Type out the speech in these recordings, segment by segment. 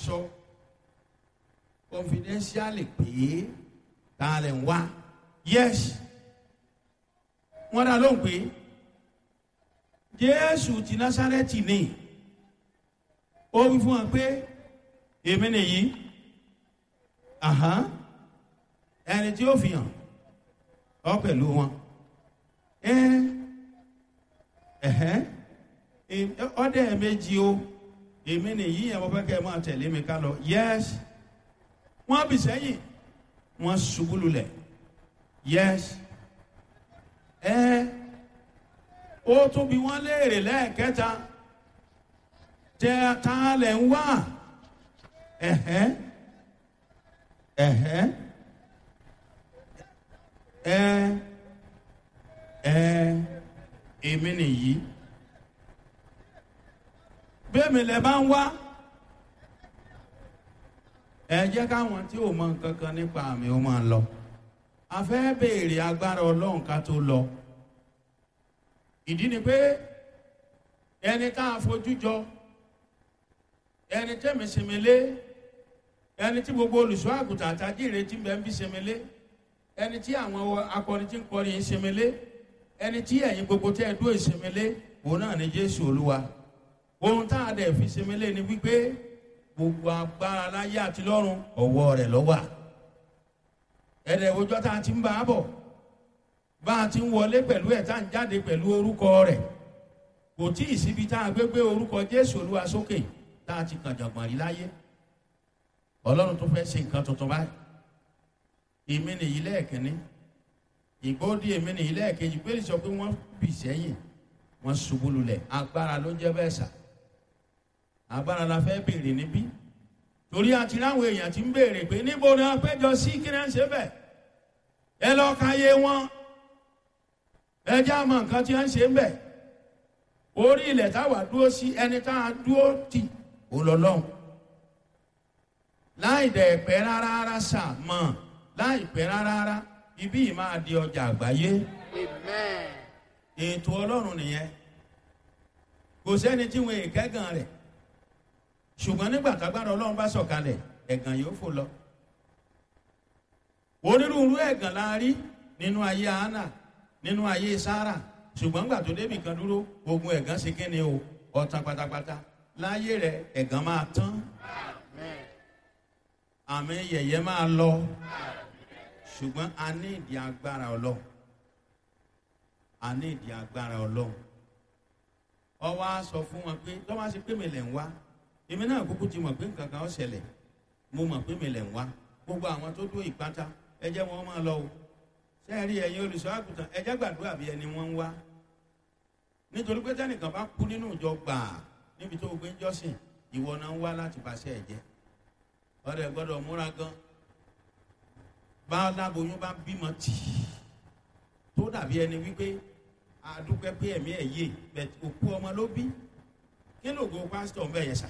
sọ confidentially pé ta lẹ̀ ń wá. Yes, wọ́n dá lóhùn pé Jésù ti Násárẹ́tì ni. Ó wí fún wọn pé èmi nìyí. Ẹni tí ó fi hàn ọ pẹ̀lú wọn. Ọdẹ méjì o, èmi nìyí yẹn mo fẹ́ kẹ́ ẹ máa tẹ̀lé mi ká lọ. Yes, wọ́n bì sẹ́yìn, wọ́n ṣubú lulẹ̀. Yes, ó tún bí wọ́n léèrè lẹ́ẹ̀kẹta, tẹ ta lẹ̀ ń wá. Èmi nìyí. Bẹ́ẹ̀mi lẹ bá ń wá, ẹ jẹ́ káwọn tí ò mọ nǹkan kan nípa àmì ó máa lọ. A fẹ́ béèrè agbára Ọlọ́run ká tó lọ. Ìdí ni pé ẹni tá a fojú jọ, ẹni tẹ́mi sinmi lé, ẹni tí gbogbo olùṣọ́ àgùntàn àtàjì ìrètí bẹ́ẹ̀ ń bí sinmi lé, ẹni tí àwọn akọrin tí ń kọrin sinmi lé, ẹni tí ẹ̀yin gbogbo tẹ́ ẹ dúró ìsinmi lé, òun náà ni Jésù Olúwa. Ohun tá a dẹ̀ fi sinmi lé ni wípé gbogbo agbára láyé àti lọ́run ọwọ́ rẹ̀ ló wà. Ẹ̀dẹ̀ òjò tá a ti ń bá a bọ̀, bá a ti ń wọlé pẹ̀lú ẹ̀ tá a ń jáde pẹ̀lú orúkọ rẹ̀, kò tí ì síbi tá a gbé orúkọ Jésù Olúwa sókè tá a ti kàn jọ̀gbọ̀n rí láyé. Ọlọ́run tó fẹ́ ṣe nǹkan tuntun báyìí. Èmi nìyí lẹ́ẹ̀kínní, ìgbóòdì èmi nìyí lẹ́ẹ̀kejì, pé sọ pé wọ́n bì sẹ́yìn, wọ́n ṣubú lulẹ̀. Agbára ló jẹ́ bẹ́ẹ̀ sà. Agbára la fẹ́ béèrè níbí. Torí àti láwọn èèyàn ti ń béèrè pé níbo ni wọ́n péjọ sí, kí ni wọ́n ṣe bẹ̀. Ẹ lọ ka yé wọn. Ẹ jẹ́ àmọ́ nǹkan tí wọ́n ṣe ń bẹ̀. Orí ilẹ̀ táwa dúró sí, ẹni tá a dúró tì ó lọ lọ́hùn. Láì dẹ̀ pẹ́ rárá sà mọ̀, láì pẹ́ rárá ibí yìí máa di ọjà àgbáyé. Amen. Ètò Ọlọ́run nìyẹn. Kò sẹ́ni tí wọn èkẹ́gàn rẹ̀. Ṣùgbọ́n nígbà tágbára Ọlọ́run bá sọ̀kalẹ̀, ẹ̀gàn yóò fò lọ. Onírúurú ẹ̀gàn la rí nínú ayé Hánà, nínú ayé Sárà. Ṣùgbọ́n nígbà tó débì kan dúró, ogun ẹ̀gàn ṣe kíni o, ọ̀tàn pátápátá. Láyé rẹ̀ ẹ̀gàn máa tán. Àmì yẹ̀yẹ́ máa lọ. Ṣùgbọ́n a ní ìdí agbára Ọlọ́run. A ní ìdí agbára Ọlọ́run. Ó wá sọ fún wọn pé tó bá ṣe pé mi lẹ̀ ń wá, èmi náà kúkú ti mọ̀ pé nǹkan kan ó ṣẹlẹ̀. Mo mọ̀ pé mi lẹ̀ ń wá. Gbogbo àwọn tó dó ìpátá, ẹ jẹ́ wọn máa lọ o. Ṣé ẹ rí ẹ̀yin olùṣọ́ àgùntàn, ẹ jẹ́ gbàdúrà bí ẹni wọ́n ń wá. Nítorí pé tẹ́nìkan bá kú nínú ìjọ gbàà níbi tó gbé ń jọ́sìn, ìwọ náà ń wá láti bàṣẹ ẹ̀jẹ̀. Ọ̀rẹ́ gbọ́dọ̀ múra gan. Bá láboyún bá bímọ tì tó dàbí ẹni wípé àdúpẹ́ pé ẹ̀mí ẹ̀ yé bẹ̀t òkú ọmọ ló bí. Kí lóògùn pásítọ̀ ń bẹ̀ yẹn sà?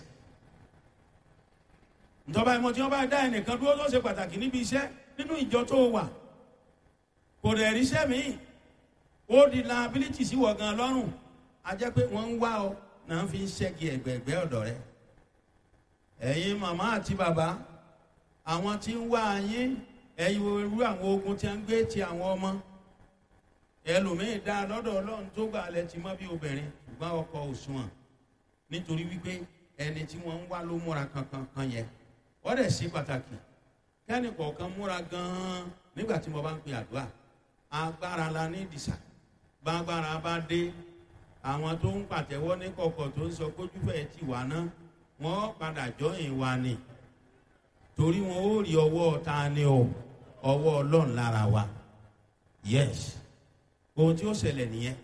Ìjọba ìmọ̀ tí wọ́n bá dá ẹnìkan dúró tó ṣe pàtàkì níbi iṣẹ́ nínú ìjọ tó wà. Kò dẹ̀ ríṣẹ́ míì. Ó di liability sí wọ̀ gan lọ́rùn. A jẹ́ pé wọ́n ń wá ọ náà fi ń ṣẹ́gi ẹ̀gbẹ̀ẹ̀gbẹ́ ọ̀dọ̀ rẹ̀. Ẹ̀yin màmá àti bàbá, àwọn tí ń wá yín, ẹ̀yin irú àwọn ogun tí a ń gbé ti àwọn ọmọ. Ẹlòmíín dá lọ́dọ̀ Ọlọ́run tó gbà lẹ ti mọ́ bí obìnrin, ṣùgbọ́n ọkọ òṣùwọ̀n. Nítorí wípé ẹni tí wọ́n ń wá ló múra kankan kan yẹn. Wọ́n dẹ̀ ṣe pàtàkì. Kẹ́ni kọ̀ọ̀kan múra gan-an nígbà tí mo bá ń pe àdúrà. Agbára la ní ìdìsà. Bágbára bá dé, àwọn tó ń pàtẹ́wọ́ ní kọ̀kọ̀ tó ń sọ kójú fẹ́ ti wà náà, wọ́n padà jọyìn wa ni. Torí wọn ó rí ọwọ́ ta ni o, ọwọ́ Ọlọ́run lára wa. Yes. Ohun tí ó ṣẹlẹ̀ nìyẹn.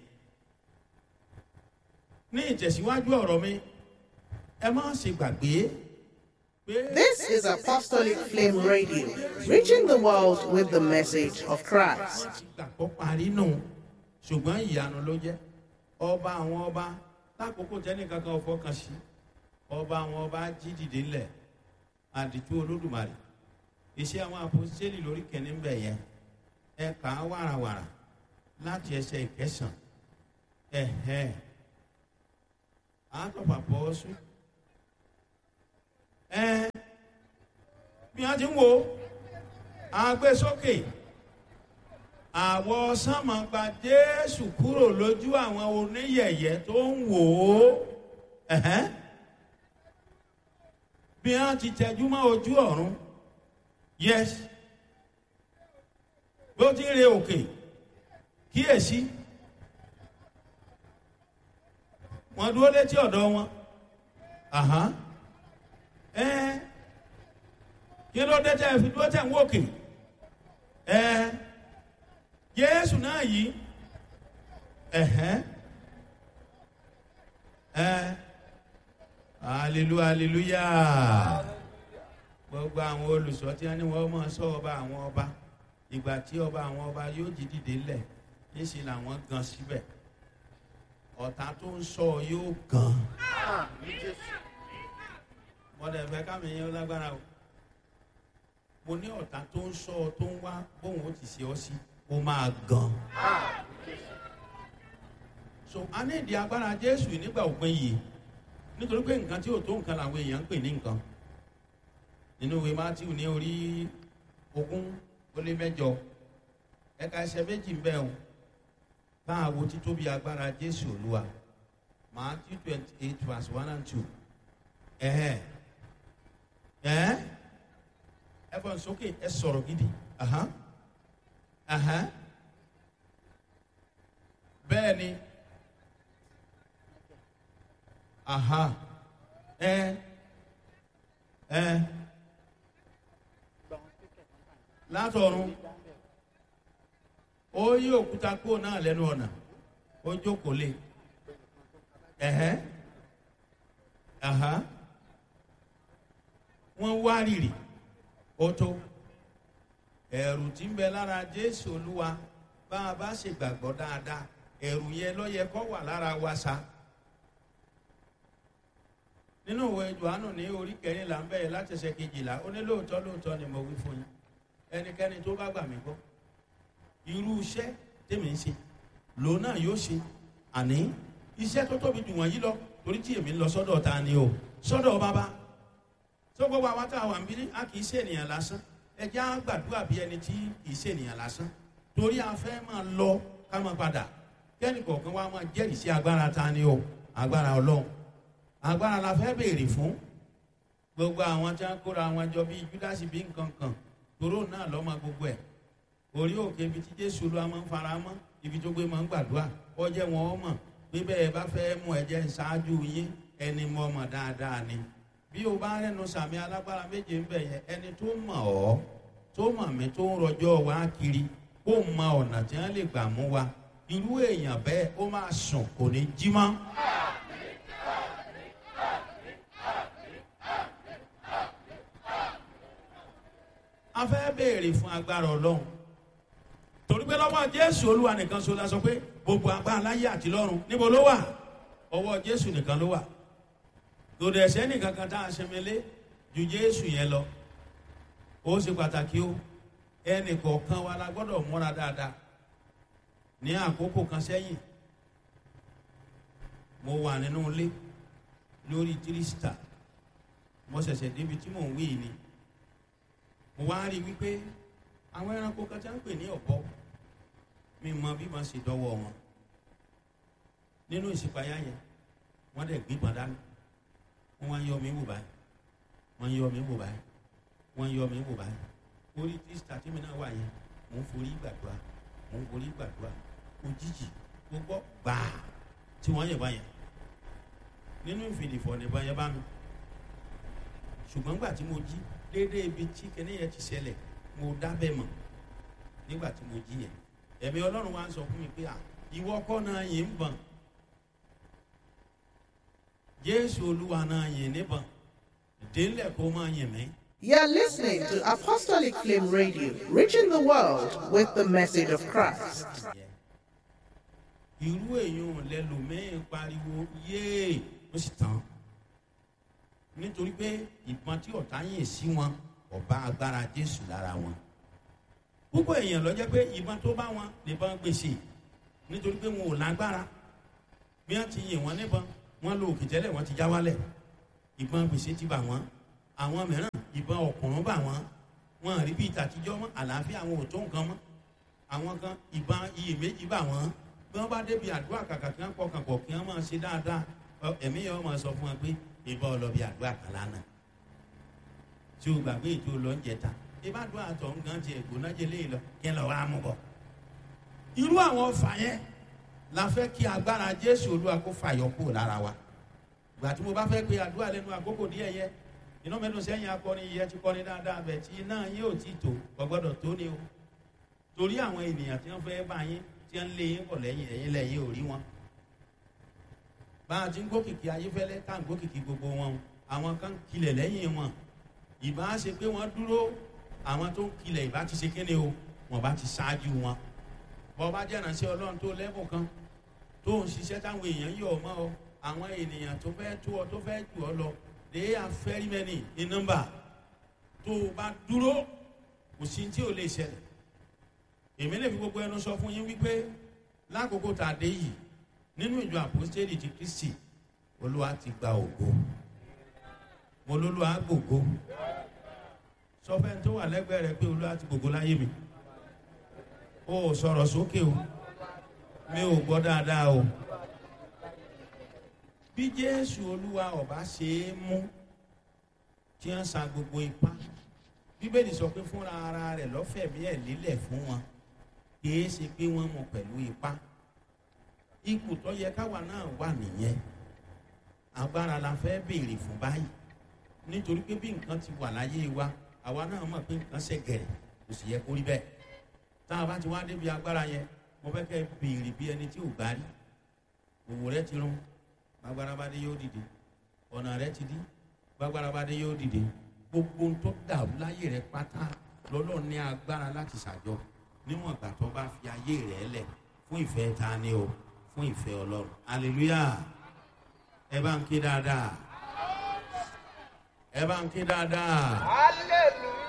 Ní ìtẹ̀síwájú ọ̀rọ̀ mi, ẹ má ṣe gbàgbé. This is Apostolic Flame Radio, reaching the world with the message of Christ. Ìgbàgbọ́ parí nù, ṣùgbọ́n ìyanu ló jẹ́. Ọba àwọn ọba, lákòókò tẹ́nì kankan fọkàn sí. Ọba àwọn ọba jí dìde ńlẹ̀, àdìtú Olódùmarè. Iṣẹ́ àwọn àpòstélì lórí kẹ́ni ń bẹ̀ yẹn. Ẹ kà á wàràwàrà láti ẹsẹ̀ ìkẹsàn. Àtọ̀pàpọ̀ ọ̀ṣun. bí wọ́n ti ń wo àgbẹ̀ sókè àwọ̀ sánmọ̀ gba Jésù kúrò lójú àwọn oníyẹ̀yẹ́ tó ń wò ó. Bí wọ́n ti tẹjú mọ́ ojú ọ̀run, yes, bó ti ń re òkè kíyèsí wọ́n dúró létí ọ̀dọ̀ wọn. Kí ló dé tẹ́ fi dúró tẹ̀ ń wòkè? Jésù náà yìí. Hallelujah. Gbogbo àwọn olùṣọ́ tí wọ́n ní wọ́n máa ṣọ́ ọba àwọn ọba, ìgbà tí ọba àwọn ọba yóò jí dìde lẹ̀ níṣẹ́ làwọn gan síbẹ̀. Ọ̀tá tó ń sọ yóò gan. Mọ̀dẹ̀ fẹ́ kámi yẹn lágbára o. Mo ní ọ̀tá tó ń sọ tó ń wá bóun ó ti ṣe ọ sí, ó máa gan. So a ní ìdí agbára Jésù nígbà òpin yìí nítorí pé nǹkan tí ò tó nǹkan làwọn èèyàn ń pè ní nǹkan. Nínú ìwé Mátíù ní orí 20:8 ẹ̀ka ẹsẹ̀ méjì ń bẹ o. Bá a wo títóbi agbára Jésù Olúwa. Matthew 28:1-2. Ẹ fọ́n sókè, ẹ sọ̀rọ̀ gidi. Bẹ́ẹ̀ ni. Látọ̀run ó yí òkúta kúrò náà lẹ́nu ọ̀nà, ó jókòó lé. Wọ́n wá rìrì ó tó. Ẹ̀rù tí ń bẹ lára Jésù Olúwa bá a bá ṣe gbàgbọ́ dáadáa, ẹ̀rù yẹn ló yẹ kó wà lára wa sa. Nínú ìwé Jòhánù ní orí 14 ń bẹ̀rẹ̀ láti ẹsẹ̀ 12, ó ní lóòótọ́ ni mo wí fún yín, ẹnikẹ́ni tó bá gbà mí gbọ́, irú iṣẹ́ tèmi ń ṣe lòun náà yóò ṣe, àní iṣẹ́ tó tóbi jù wọ̀nyí lọ, torí tí èmi ń lọ sọ́dọ̀ ta ni o, sọ́dọ̀ bàbá. Tó gbogbo àwọn tá a wà ń bí a kì í ṣe ènìyàn lásán, ẹ jẹ́ á gbàdúrà bí ẹni tí kì í ṣe ènìyàn lásán, torí a fẹ́ máa lọ ká máa padà, kẹ́ni kọ̀ọ̀kan wa máa jẹ́rìí sí agbára ta ni o, agbára Ọlọ́run. Agbára la fẹ́ béèrè fún. Gbogbo àwọn tí wọ́n kóra wọn jọ bí Júdásì bí nǹkan kan, toró náà lọ́mọ gbogbo ẹ̀. Orí òkè ibi tí Jésù Olúwa máa ń fara mọ́, ibi tó gbé máa ń gbàdúrà, ó jẹ́ wọn ó mọ̀ pé bẹ́ẹ̀ bá fẹ́ mú ẹ̀jẹ̀ ṣáájú yín, ẹni mọ̀ mọ̀ dáadáa ni. Bí o bá rẹ́nu sàmì alágbára méje ń bẹ̀ yẹn, ẹni tó mọ̀ ọ́, tó mọ̀ mí, tó ń rọjọ́ wa kiri, kó mọ ọ̀nà tí wọ́n lè gbà mú wa, irú èèyàn bẹ́ẹ̀ ó máa sùn kò ní jí mọ́. A fẹ́ béèrè fún agbára Ọlọ́run, torí pé lọ́wọ́ Jésù Olúwa nìkan ṣoṣo la sọ pé gbogbo agbára láyé àti lọ́run níbo ló wà? Ọwọ́ Jésù nìkan ló wà. Lòdì ẹ̀sẹ̀ nìkan kan tá a ṣẹmẹlé ju Jésù yẹn lọ. Ó ṣe pàtàkì o, ẹnì kọ̀ọ̀kan wa la gbọ́dọ̀ múra dáadáa. Ní àkókò kan sẹ́yìn, mo wà nínú ilé lórí tírísítà, mo ṣẹ̀ṣẹ̀ débi tí mò ń wí ni. Mo wá rí wípé àwọn ẹranko kan tí a ń pè ní ọ̀bọ, mi mọ bí wọ́n ṣe dọ́wọ́ wọn nínú ìṣípayá yẹn. Wọ́n dẹ̀ gbígbọ́n dání, wọ́n wá ń yọ mí wò báyìí, wọ́n ń yọ mí wò báyìí, wọ́n ń yọ mí wò báyìí. Orí tírísítà tí mi náà wà yẹn, mò ń forí gbàdúrà, mò ń forí gbàdúrà. Òjijì gbogbo gbàá tí wọ́n yẹ̀ báyẹn nínú ìfìdífọ̀ nìbọn yẹn bá mi. Ṣùgbọ́n gbà tí mo jí déédéé ibi tí kẹ́ni yẹn ti ṣẹlẹ̀, mo dábẹ́ mọ̀ nígbà tí mo jí yẹn. Ẹ̀mí Ọlọ́run wá ń sọ fún mi pé ìwọ kọ́ náà yìí ń bọ̀n, Jésù Olúwa náà yìí níbọn, délẹ̀ kó máa yìn mí. You're listening to Apostolic Flame Radio, reaching the world with the message of Christ. Irú èèyàn lẹ́lòmíín pariwo yéé ó sì tán, nítorí pé ìbọn tí ọ̀tá yìn sí wọn ọba agbára Jésù lára wọn. Púpọ̀ èèyàn ló jẹ́ pé ìbọn tó bá wọn nìbọn gbèsè, nítorí pé wọn ò lágbára. Bí wọ́n ti yìn wọ́n níbọn, wọ́n lo òkè tẹ́lẹ̀, wọ́n ti já wálẹ̀, ìbọn gbèsè ti bà wọ́n. Àwọn mìíràn ìbọn ọ̀kùnrùn bà wọ́n, wọn rí bí ìtàtijọ́ mọ́, àlàáfíà àwọn ò tó nǹkan mọ́. Àwọn kan ìbọn iyèméjì bà wọ́n, bí wọ́n bá débi àdúrà kàkà kí wọ́n pọkàn pọ̀ kí wọ́n máa ṣe dáadáa, ẹ̀mí yẹn wọ́n máa sọ fún wọn pé ìbọn ọlọ́bì àdúrà kan lánàá tí o gbàgbé ètò lọ́njẹta ìbádùn àtọ̀ nǹkan ti ẹ̀gbọ́n náà jẹ́ léyìn lọ kí ẹ lọ wá mú bọ̀. Irú àwọn ọfà yẹn la fẹ́ kí agbára Jésù Olúwa kó fàyọ kúrò lára wa. Ìgbà tí mo bá fẹ́ pe àdúrà lẹ́nu àkókò díẹ̀ yẹ iná mẹ́nu sẹ́yìn akọrin yẹ ti kọrin dáadáa bẹ̀ tí iná yín ò tí tó gbọ́dọ̀ tó ni o. Torí àwọn ènìyàn tí wọ́n fẹ́ bá yín tí wọ́n lé yín bọ̀ lẹ́yìn ẹ̀yìn lẹ́yìn ò rí wọn. Bá a ti ń gòkìkì ayéfẹ́lẹ́ tá à ń gòkìkì gbogbo wọn, àwọn kan kilẹ̀ lẹ́yìn wọn. Ìbá ṣe pé wọ́n dúró, àwọn tó ń kilẹ̀ ìbá ti ṣe kéde o, wọ́n bá ti ṣáájú wọn. Bọ́ bá jẹ́ ìránṣẹ́ Ọlọ́run tó lẹ́bùn kan tó ń ṣiṣẹ́ táwọn èèyàn yọ̀ mọ́ ọ, àwọn ènìyàn tó fẹ́ tó ọ tó fẹ́ jù ọ lọ, they are very many in number. Tó o bá dúró, kò sí tí ò lè ṣẹlẹ̀. Èmi lè fi gbogbo ẹnu sọ fún yín wípé lákòókò tá a dé yìí nínú ìjọ àpọ́stélì ti Kristi, Olúwa ti gba ògo. Mo lólúwa gbògo. Sọ fẹ́ tó wà lẹ́gbẹ̀ẹ́ rẹ pé Olúwa ti gbògo láyé mi. O sọ̀rọ̀ sókè o, mi ò gbọ́ dáadáa o. Bí Jésù Olúwa ọba ṣe é mú tí wọ́n sa gbogbo ipá, Bíbélì sọ pé fúnra ara rẹ̀ lọ́fẹ̀mí ẹ̀ lílẹ̀ fún wọn, kìí ṣe pé wọ́n mú pẹ̀lú ipá. Ipò tó yẹ káwa náà wà nìyẹn. Agbára la fẹ́ béèrè fún báyìí, nítorí pé bí nǹkan ti wà láyé wa, àwa náà mọ̀ pé nǹkan ṣe gẹ̀rẹ̀, kò sì yẹ kó rí bẹ́ẹ̀. Tá a bá ti wá débi agbára yẹn, mo fẹ́ kẹ́ béèrè bí ẹni tí ò gbá rí. Òwò rẹ ti rún, gbàgbára bá dé yóò dìde. Ọ̀nà rẹ ti dí, gbàgbára bá dé yóò dìde. Gbogbo ohun tó dàrú láyé rẹ pátá lọ́lọ́run ní agbára láti ṣàjọ níwọ̀n ìgbà tó bá fi ayé rẹ lẹ̀ fún ìfẹ́ ta ni o, fún ìfẹ́ Ọlọ́run. Hallelujah. Ẹ bá ń ké dáadáa. Ẹ bá ń ké dáadáa. Hallelujah.